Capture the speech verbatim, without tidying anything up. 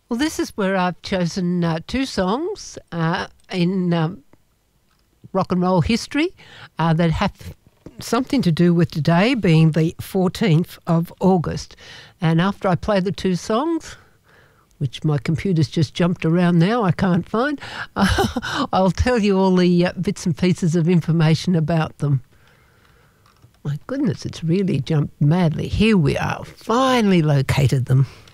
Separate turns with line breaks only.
Well, this is where I've chosen uh, two songs uh, in um, rock and roll history uh, that have something to do with today being the fourteenth of August. And after I play the two songs, which my computer's just jumped around now, I can't find, uh, I'll tell you all the uh, bits and pieces of information about them. My goodness, it's really jumped madly. Here we are, finally located them.